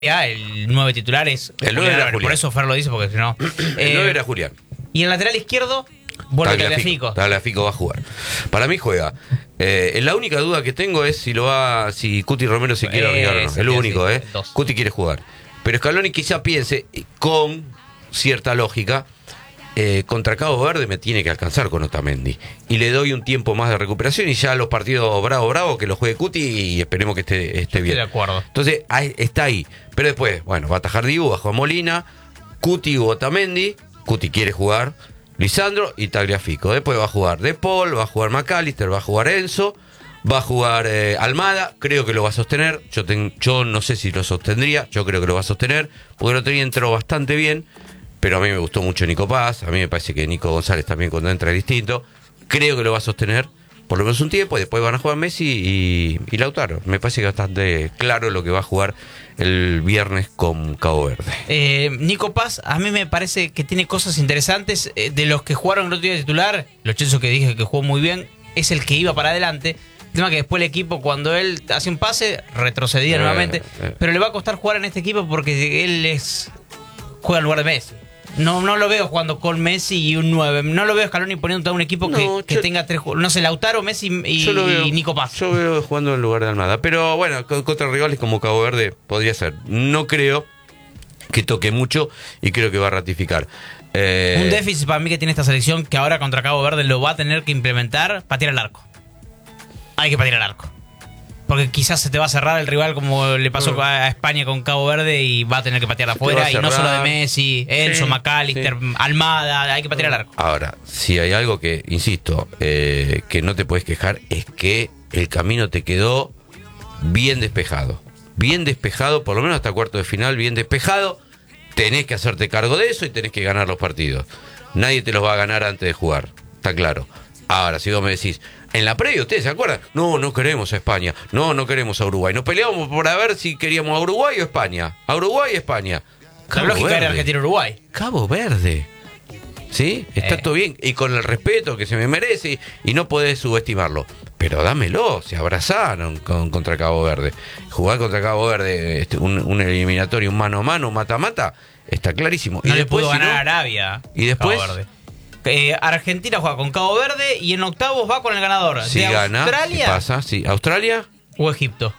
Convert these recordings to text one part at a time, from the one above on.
el 9 titular es el 9 era Julián. Por eso Fer lo dice, porque si no... El 9 era Julián. Y el lateral izquierdo, vuelve Tagliafico. Tagliafico va a jugar. Para mí juega. La única duda que tengo es si Cuti Romero se quiere arriesgar o no. Es lo único, Cuti quiere jugar. Pero Scaloni quizá piense, con cierta lógica, contra Cabo Verde me tiene que alcanzar con Otamendi. Y le doy un tiempo más de recuperación y ya los partidos bravo que los juegue Cuti y esperemos que esté bien. Estoy de acuerdo. Entonces, está ahí. Pero después, bueno, va a atajar Dibu, va a jugar Molina, Cuti u Otamendi. Cuti quiere jugar Lisandro y Tagliafico. Después va a jugar De Paul, va a jugar McAllister, va a jugar Enzo, va a jugar Almada. Creo que lo va a sostener. Yo no sé si lo sostendría. Yo creo que lo va a sostener. Porque el otro día entró bastante bien. Pero a mí me gustó mucho Nico Paz. A mí me parece que Nico González también cuando entra es distinto. Creo que lo va a sostener por lo menos un tiempo. Y después van a jugar Messi y Lautaro. Me parece que es bastante claro lo que va a jugar el viernes con Cabo Verde. Nico Paz, a mí me parece que tiene cosas interesantes. De los que jugaron el otro día de titular, Lo Celso, que dije que jugó muy bien, es el que iba para adelante. El tema que después el equipo, cuando él hace un pase, retrocedía nuevamente. Pero le va a costar jugar en este equipo porque él juega en lugar de Messi. No lo veo jugando con Messi y un 9. No lo veo Scaloni poniendo a un equipo que tenga tres jugadores. No sé, Lautaro, Messi y Nico Paz. Yo veo jugando en lugar de Almada. Pero bueno, contra rivales como Cabo Verde podría ser. No creo que toque mucho y creo que va a ratificar. Un déficit para mí que tiene esta selección, que ahora contra Cabo Verde lo va a tener que implementar, patear al arco. Hay que patear al arco. Porque quizás se te va a cerrar el rival como le pasó a España con Cabo Verde y va a tener que patear afuera. Y no solo de Messi, Enzo, McAllister, Almada, hay que patear al arco. Ahora, si hay algo que, insisto, que no te puedes quejar, es que el camino te quedó bien despejado. Bien despejado, por lo menos hasta cuarto de final, bien despejado. Tenés que hacerte cargo de eso y tenés que ganar los partidos. Nadie te los va a ganar antes de jugar, está claro. Ahora, si vos me decís, en la previa, ¿ustedes se acuerdan? No queremos a España, no queremos a Uruguay. Nos peleábamos por ver si queríamos a Uruguay o España. A Uruguay o España. La lógica era Argentina-Uruguay. Cabo Verde. ¿Sí? Está todo bien. Y con el respeto que se me merece y no podés subestimarlo. Pero dámelo, se abrazaron contra Cabo Verde. Jugar contra Cabo Verde, un eliminatorio, un mano a mano, mata-mata, está clarísimo. No y le después, pudo ganar a Arabia. Y después... Cabo Verde. Argentina juega con Cabo Verde y en octavos va con el ganador. Si de gana, Australia, pasa, sí. ¿Australia? O Egipto.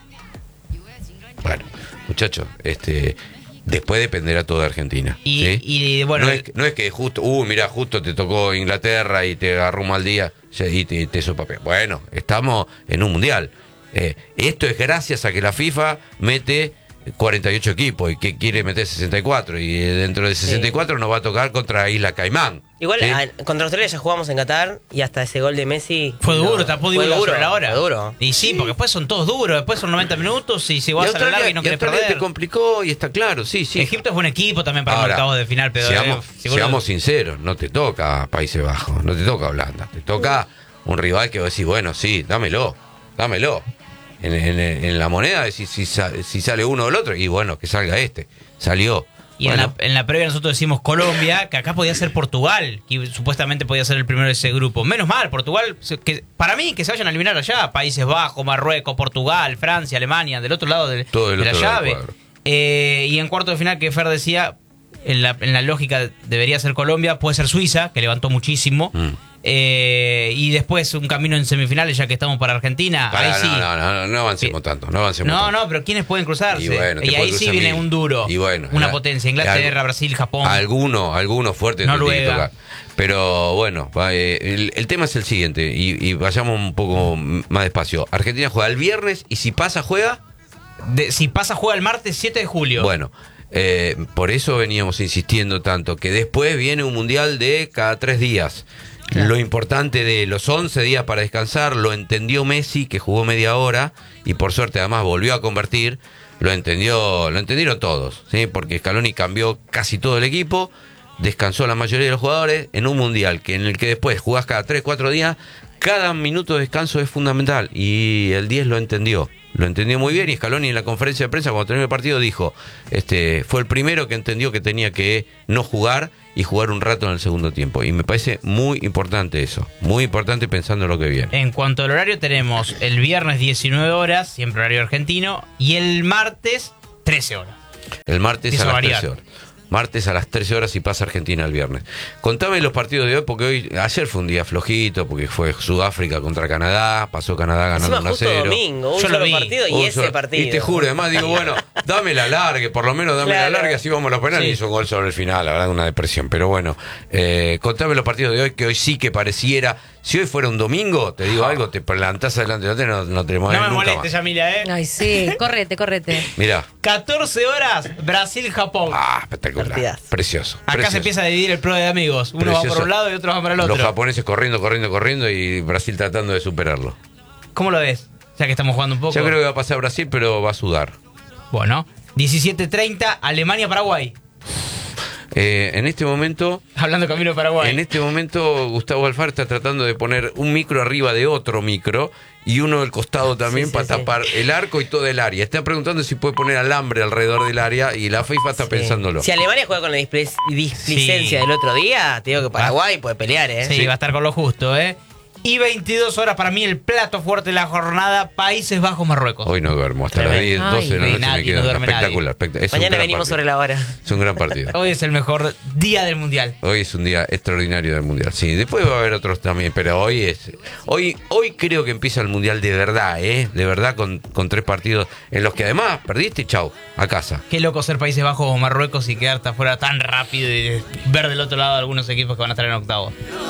Bueno, muchachos, después dependerá todo de Argentina. Y bueno, no es que justo, justo te tocó Inglaterra y te agarró un mal día y te sopapea. Bueno, estamos en un mundial. Esto es gracias a que la FIFA mete 48 equipos y que quiere meter 64 y dentro de 64 nos va a tocar contra Isla Caimán. Igual contra Australia ya jugamos en Qatar y hasta ese gol de Messi fue duro, tapó fue duro duro, la hora. fue duro. Y sí, porque después son todos duros, después son 90 minutos y si vas a la larga y no querés perder. te complicó y está claro, sí. Egipto es buen equipo también para ahora, octavos de final, pero seamos sinceros, no te toca Países Bajos, no te toca Holanda, te toca un rival que vos decís, bueno, sí, dámelo. En la moneda, si sale uno o el otro, y bueno, que salga este. Salió. Y bueno, en la previa nosotros decimos Colombia, que acá podía ser Portugal, que supuestamente podía ser el primero de ese grupo. Menos mal, Portugal, que para mí que se vayan a eliminar allá, Países Bajos, Marruecos, Portugal, Francia, Alemania, del otro lado de la llave. Y en cuarto de final, que Fer decía, en la lógica debería ser Colombia, puede ser Suiza, que levantó muchísimo. Y después un camino en semifinales, ya que estamos para Argentina. Ahí sí. No avancemos tanto. No, pero ¿quiénes pueden cruzarse? Y ahí sí viene un duro. Y bueno, una potencia. Inglaterra, Brasil, Japón. Algunos fuertes no tienen que tocar. Pero bueno, el tema es el siguiente. Y vayamos un poco más despacio. Argentina juega el viernes y si pasa, juega. Si pasa, juega el martes 7 de julio. Bueno. Por eso veníamos insistiendo tanto. Que después viene un mundial de cada 3 días. Lo importante de los 11 días para descansar lo entendió Messi, que jugó media hora y por suerte además volvió a convertir. Lo entendieron todos, ¿sí? Porque Scaloni cambió casi todo el equipo, descansó la mayoría de los jugadores en un mundial en el que después jugás cada 3-4 días. Cada minuto de descanso es fundamental y el 10 lo entendió muy bien. Y Scaloni en la conferencia de prensa cuando terminó el partido dijo, fue el primero que entendió que tenía que no jugar y jugar un rato en el segundo tiempo. Y me parece muy importante eso, muy importante pensando en lo que viene. En cuanto al horario, tenemos el viernes 19 horas, siempre horario argentino, y el martes 13 horas. El martes Empieza a a las variar. 13 horas. Martes a las 13 horas y pasa Argentina el viernes. Contame los partidos de hoy, porque ayer fue un día flojito, porque fue Sudáfrica contra Canadá, pasó Canadá ganando Encima justo 1-0. domingo, un Yo lo solo vi. partido y Un ese solo- partido. Y te juro, además digo, bueno, dame la largue, por lo menos dame Claro. la largue, así vamos a los penales. Sí. Hizo un gol sobre el final, la verdad, una depresión. Pero bueno, contame los partidos de hoy, que hoy sí que pareciera. Si hoy fuera un domingo, te digo algo, te plantás adelante, no te mueves No me nunca molestes, más. Yamila, Ay, sí, correte. Mirá, 14 horas, Brasil-Japón. espectacular, Partidazo. precioso. Acá precioso. se empieza a dividir el pro de amigos. Uno va Precioso. por un lado y otro va para el otro. Los japoneses corriendo y Brasil tratando de superarlo. ¿Cómo lo ves? Ya que estamos jugando un poco. Yo creo que va a pasar Brasil, pero va a sudar. Bueno, 17:30, Alemania-Paraguay. En este momento, Hablando camino de Paraguay. Gustavo Alfaro está tratando de poner un micro arriba de otro micro y uno del costado también Sí, para sí. tapar el arco y todo el área. Está preguntando si puede poner alambre alrededor del área y la FIFA está Sí. pensándolo. Si Alemania juega con la displicencia del otro día, te digo que Paraguay puede pelear, ¿eh? Sí, va a estar con lo justo, ¿eh? Y 22 horas para mí el plato fuerte de la jornada, Países Bajos-Marruecos. Hoy no duermo, hasta las Tremendo. 10, 12 de la Ay, noche nadie, me quedo no duerme espectacular. Es un Mañana gran venimos partido. sobre la hora. Es un gran partido. Hoy es el mejor día del Mundial. Hoy es un día extraordinario del Mundial. Sí, después va a haber otros también, pero hoy creo que empieza el Mundial de verdad, ¿eh? De verdad con 3 partidos en los que además perdiste y chau, a casa. Qué loco ser Países Bajos o Marruecos y quedarte afuera tan rápido y ver del otro lado algunos equipos que van a estar en octavos.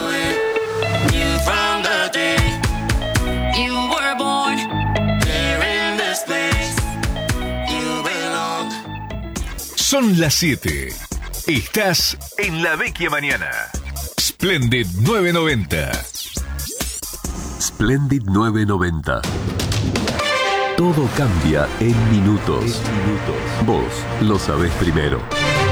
From the day you were born, there in this place you belong. Son las 7. Estás en La Vecchia Mañana. Splendid 990. Splendid 990. Todo cambia en minutos. Vos lo sabés primero.